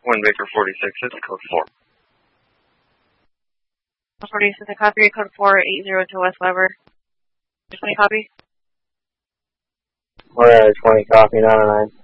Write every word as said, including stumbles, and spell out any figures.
Windbaker forty-six, it's code four. forty-six, a copy, code four eight zero to West Weber. twenty copy? We're at a twenty copy, nine oh nine.